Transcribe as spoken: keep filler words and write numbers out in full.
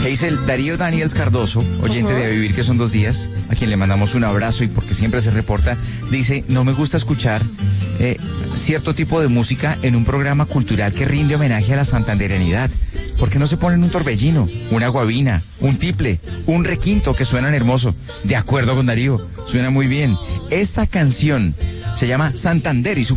dice el Darío Daniels Cardoso, oyente uh-huh. de A Vivir que son dos días, a quien le mandamos un abrazo y porque siempre se reporta, dice, no me gusta escuchar eh, cierto tipo de música en un programa cultural que rinde homenaje a la santandereanidad. ¿Por qué no se ponen un torbellino, una guabina, un tiple, un requinto que suenan hermoso? De acuerdo con Darío, suena muy bien. Esta canción se llama Santander y su